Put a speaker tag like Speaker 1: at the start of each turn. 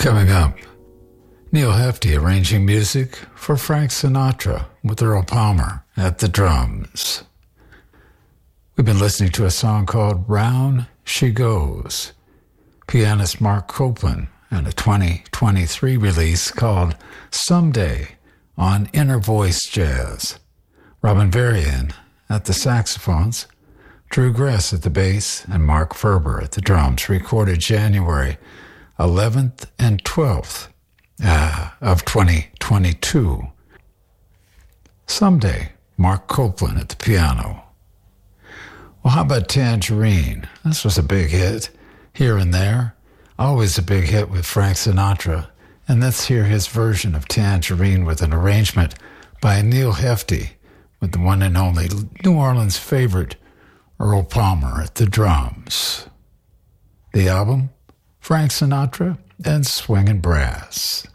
Speaker 1: Coming up, Neil Hefti arranging music for Frank Sinatra with Earl Palmer at the drums. We've been listening to a song called Round She Goes, pianist Mark Copeland, and a 2023 release called Someday on Inner Voice Jazz. Robin Varian at the saxophones, Drew Gress at the bass, and Mark Ferber at the drums, recorded January 11th and 12th of 2022. Someday, Mark Copeland at the piano. Well, how about Tangerine? This was a big hit here and there. Always a big hit with Frank Sinatra. And let's hear his version of Tangerine with an arrangement by Neil Hefti with the one and only New Orleans favorite Earl Palmer at the drums. The album, Frank Sinatra and Swingin' Brass.